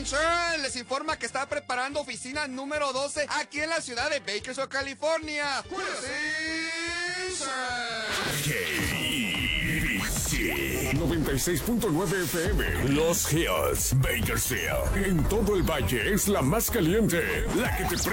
Insurance les informa que está preparando oficina número 12 aquí en la ciudad de Bakersfield, California. KBC 96.9 FM Los Hills, Bakersfield. En todo el valle es la más caliente, la que te